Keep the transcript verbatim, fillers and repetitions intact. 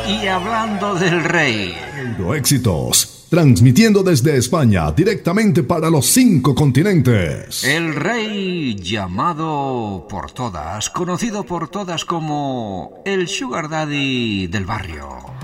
Y hablando del rey, Éxitos, transmitiendo desde España directamente para los cinco continentes. el rey llamado por todas, conocido por todas como el Sugar Daddy del barrio.